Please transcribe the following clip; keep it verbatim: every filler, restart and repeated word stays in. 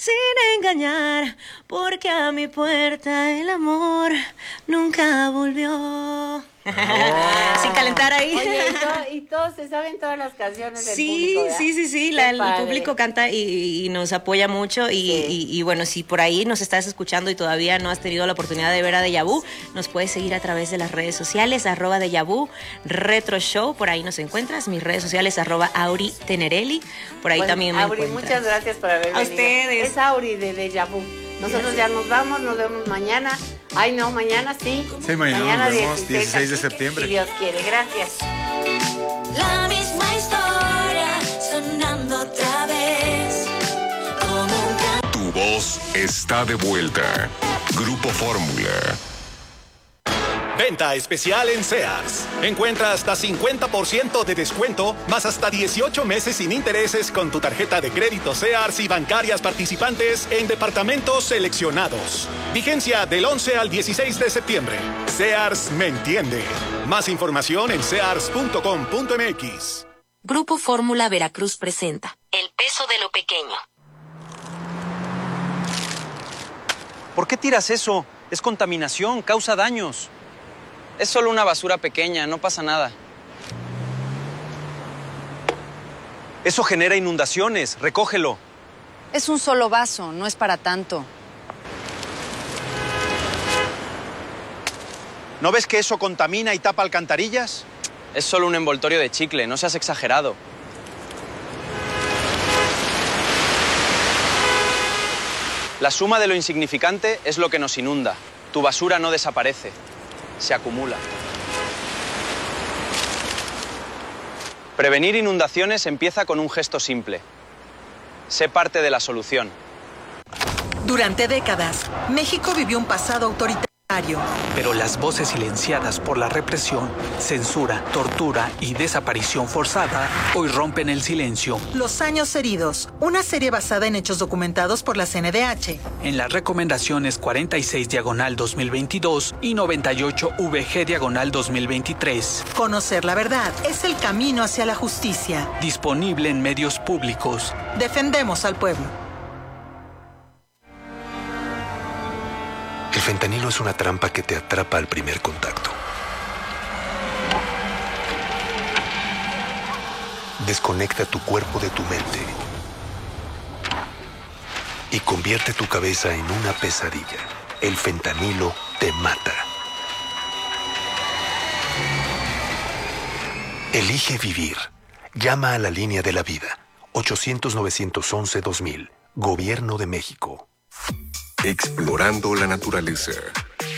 sin engañar, porque a mi puerta el amor nunca volvió. Oh. Sin calentar ahí. Oye, y, todo, y todos se saben todas las canciones del sí, público, ¿verdad? Sí, sí, sí, la, el público canta y, y nos apoya mucho y, sí. y, y bueno, si por ahí nos estás escuchando y todavía no has tenido la oportunidad de ver a Deja Vu, nos puedes seguir a través de las redes sociales, arroba Deja Vu, Retro Show, por ahí nos encuentras, mis redes sociales, arroba Auri Tenerelli, por ahí bueno, también me Auri, encuentras. Muchas gracias por haber venido. A ustedes. Es Auri de Deja Vu. Nosotros ya nos vamos, nos vemos mañana. Ay, no, mañana sí. Sí, mañana, mañana nos vemos, dieciséis de septiembre. Si Dios quiere, gracias. La misma historia, sonando otra vez. Como un... Tu voz está de vuelta. Grupo Fórmula. Venta especial en Sears. Encuentra hasta cincuenta por ciento de descuento, más hasta dieciocho meses sin intereses con tu tarjeta de crédito Sears y bancarias participantes en departamentos seleccionados. Vigencia del once al dieciséis de septiembre. Sears me entiende. Más información en sears punto com punto m x. Grupo Fórmula Veracruz presenta El peso de lo pequeño. ¿Por qué tiras eso? Es contaminación, causa daños. Es solo una basura pequeña, no pasa nada. Eso genera inundaciones, recógelo. Es un solo vaso, no es para tanto. ¿No ves que eso contamina y tapa alcantarillas? Es solo un envoltorio de chicle, no seas exagerado. La suma de lo insignificante es lo que nos inunda. Tu basura no desaparece. Se acumula. Prevenir inundaciones empieza con un gesto simple. Sé parte de la solución. Durante décadas, México vivió un pasado autoritario. Pero las voces silenciadas por la represión, censura, tortura y desaparición forzada hoy rompen el silencio. Los años heridos, una serie basada en hechos documentados por la C N D H. En las recomendaciones cuarenta y seis diagonal dos mil veintidós y noventa y ocho V G diagonal dos mil veintitrés. Conocer la verdad es el camino hacia la justicia. Disponible en medios públicos. Defendemos al pueblo. El fentanilo es una trampa que te atrapa al primer contacto. Desconecta tu cuerpo de tu mente y convierte tu cabeza en una pesadilla. El fentanilo te mata. Elige vivir. Llama a la línea de la vida. ochocientos, novecientos once, dos mil. Gobierno de México. Explorando la naturaleza.